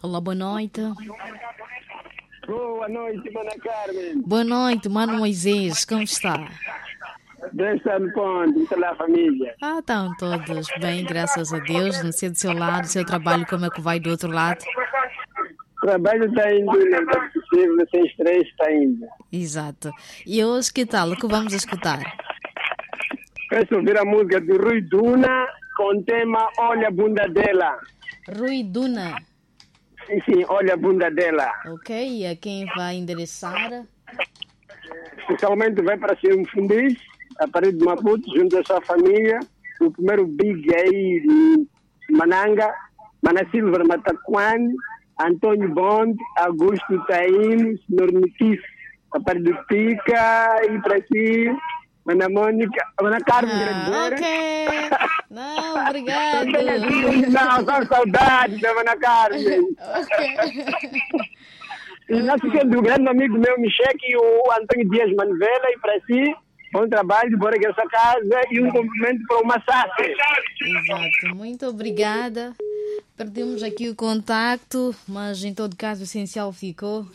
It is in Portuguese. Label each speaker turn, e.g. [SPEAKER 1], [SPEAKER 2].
[SPEAKER 1] Olá, boa noite.
[SPEAKER 2] Boa noite, Mana Carmen.
[SPEAKER 1] Boa noite, Mano Moisés, como está?
[SPEAKER 2] Deus está no ponto, está lá a família.
[SPEAKER 1] Estão todos bem, graças a Deus. Não sei do seu lado, do seu trabalho, como é que vai do outro lado?
[SPEAKER 2] O trabalho está indo, não é possível, sem estresse está indo.
[SPEAKER 1] Exato. E hoje, que tal? O que vamos escutar?
[SPEAKER 2] Peço ouvir a música do Rui Duna com o tema Olha a Bunda Dela.
[SPEAKER 1] Rui Duna.
[SPEAKER 2] Sim, olha a bunda dela.
[SPEAKER 1] Ok, e a quem vai endereçar?
[SPEAKER 2] Especialmente vai para ser um fundis, a parede de Maputo, junto à sua família. O primeiro big aí de Mananga, Mana Silva Mataquan, Antônio Bond, Augusto Taíno, Senhor Nitif, a parede de Pica e para aqui, Mana Mônica, Mana Carmen,
[SPEAKER 1] ok. Não, obrigado.
[SPEAKER 2] Não, só saudade da Mana Carmen.
[SPEAKER 1] Ok.
[SPEAKER 2] E não se esqueça do grande amigo meu, Micheque, e o Antônio Dias Manivela, e para si, bom trabalho, bora que essa casa, e um cumprimento para o Massate.
[SPEAKER 1] Exato, muito obrigada. Perdemos aqui o contacto, mas em todo caso o essencial ficou.